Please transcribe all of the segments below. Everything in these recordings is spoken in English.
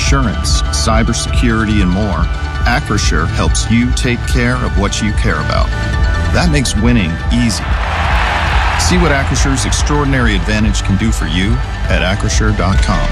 insurance, cybersecurity, and more, Acrisure helps you take care of what you care about. That makes winning easy. See what Acrisure's extraordinary advantage can do for you at Acrisure.com.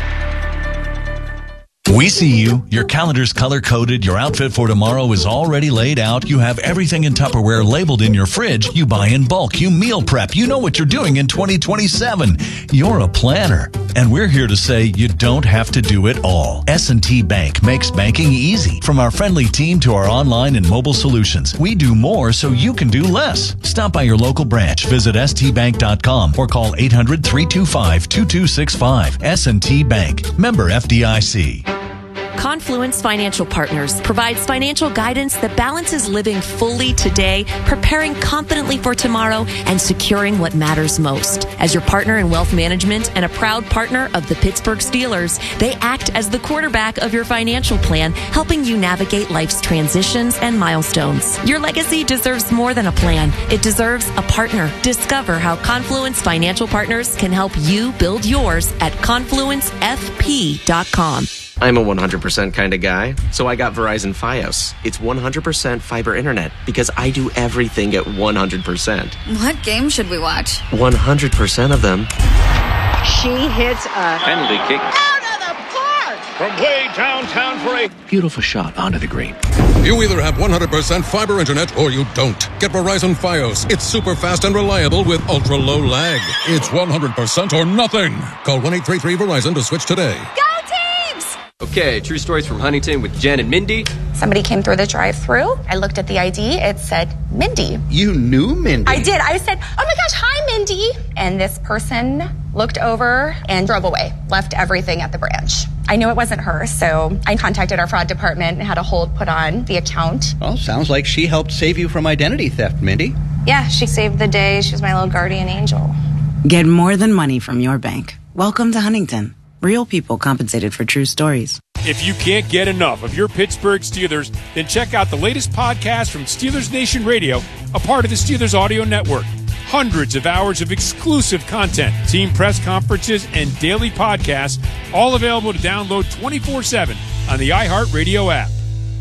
We see you. Your calendar's color-coded. Your outfit for tomorrow is already laid out. You have everything in Tupperware labeled in your fridge. You buy in bulk. You meal prep. You know what you're doing in 2027. You're a planner. And we're here to say you don't have to do it all. S&T Bank makes banking easy. From our friendly team to our online and mobile solutions, we do more so you can do less. Stop by your local branch. Visit stbank.com or call 800-325-2265. S&T Bank. Member FDIC. Confluence Financial Partners provides financial guidance that balances living fully today, preparing confidently for tomorrow, and securing what matters most. As your partner in wealth management and a proud partner of the Pittsburgh Steelers, they act as the quarterback of your financial plan, helping you navigate life's transitions and milestones. Your legacy deserves more than a plan. It deserves a partner. Discover how Confluence Financial Partners can help you build yours at confluencefp.com. I'm a 100% kind of guy, so I got Verizon Fios. It's 100% fiber internet because I do everything at 100%. What game should we watch? 100% of them. She hits a penalty kick out of the park from way downtown for a beautiful shot onto the green. You either have 100% fiber internet or you don't. Get Verizon Fios. It's super fast and reliable with ultra low lag. It's 100% or nothing. Call 1-833-VERIZON to switch today. Go Teams! Okay, true stories from Huntington with Jen and Mindy. Somebody came through the drive-thru. I looked at the ID. It said Mindy. You knew Mindy? I did. I said, oh my gosh, hi, Mindy. And this person looked over and drove away, left everything at the branch. I knew it wasn't her, so I contacted our fraud department and had a hold put on the account. Well, sounds like she helped save you from identity theft, Mindy. Yeah, she saved the day. She was my little guardian angel. Get more than money from your bank. Welcome to Huntington. Real people compensated for true stories. If you can't get enough of your Pittsburgh Steelers, then check out the latest podcast from Steelers Nation Radio, a part of the Steelers Audio Network. Hundreds of hours of exclusive content, team press conferences, and daily podcasts, all available to download 24/7 on the iHeartRadio app.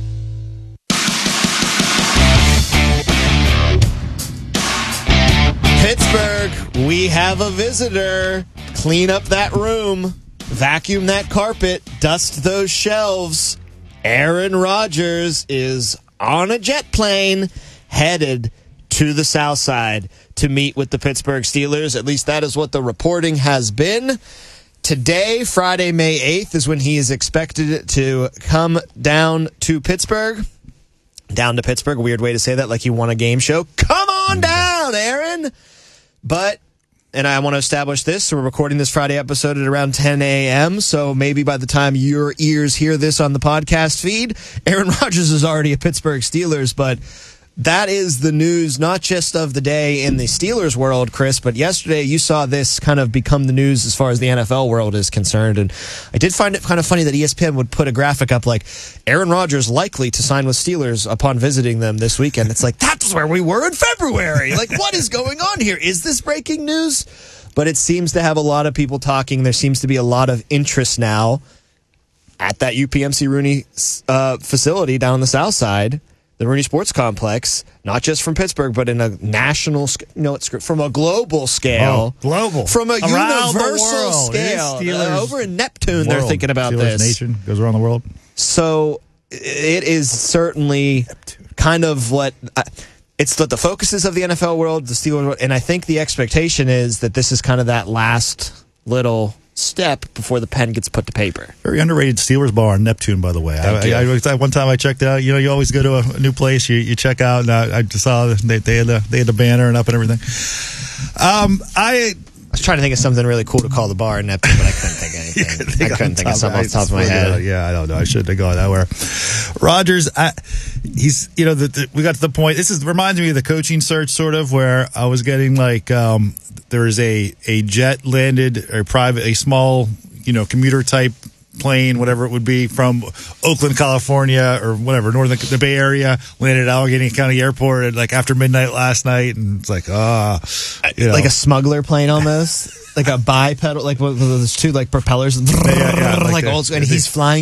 Pittsburgh, we have a visitor. Clean up that room. Vacuum that carpet, dust those shelves. Aaron Rodgers is on a jet plane headed to the South Side to meet with the Pittsburgh Steelers. At least that is what the reporting has been. Today, Friday, May 8th, is when he is expected to come down to Pittsburgh. Down to Pittsburgh, a weird way to say that, like you won a game show. Come on down, Aaron! But... and I want to establish this, so we're recording this Friday episode at around 10 a.m., so maybe by the time your ears hear this on the podcast feed, Aaron Rodgers is already a Pittsburgh Steelers, but that is the news, not just of the day in the Steelers world, Chris, but yesterday you saw this kind of become the news as far as the NFL world is concerned, and I did find it kind of funny that ESPN would put a graphic up like, Aaron Rodgers likely to sign with Steelers upon visiting them this weekend. It's like, that's where we were in February. Like, what is going on here? Is this breaking news? But it seems to have a lot of people talking. There seems to be a lot of interest now at that UPMC Rooney facility down on the South Side. The Rooney Sports Complex, not just from Pittsburgh, but in a national, from a global scale. Oh, global. From a around universal scale. Over in Neptune, they're thinking about Steelers this. Nation goes around the world. So it is certainly kind of what... it's what the focus is of the NFL world, the Steelers world, and I think the expectation is that this is kind of that last little step before the pen gets put to paper. Very underrated Steelers bar in Neptune, by the way. One time I checked out. You know, you always go to a new place, you check out, and I just saw they had the banner and up and everything. I was trying to think of something really cool to call the bar in Neptune, but I couldn't think of anything. I couldn't think of something off the top of my head. Yeah, I don't know. I shouldn't have gone that way. Rodgers, he's, we got to the point. This reminds me of the coaching search, sort of, where I was getting like, there is a jet landed or a small, commuter type plane, whatever it would be, from Oakland, California, or whatever, the Bay Area, landed at Allegheny County Airport at like after midnight last night, and it's like, like a smuggler plane almost, like a bipedal, like with those two like propellers, like old school, and he's flying